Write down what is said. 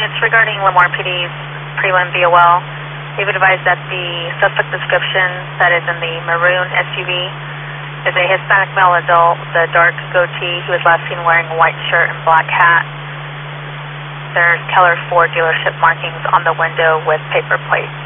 it's regarding Lemoore PD's prelim VOL. We've advised that the suspect description that is in the maroon SUV is a Hispanic male adult with a dark goatee who was last seen wearing a white shirt and black hat. There's Keller Ford dealership markings on the window with paper plates.